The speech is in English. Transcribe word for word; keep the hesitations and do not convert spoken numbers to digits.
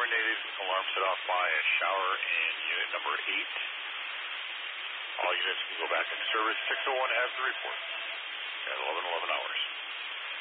terminated. Alarm set off by a shower in unit number eight. All units can go back into service. six oh one has the report at eleven eleven.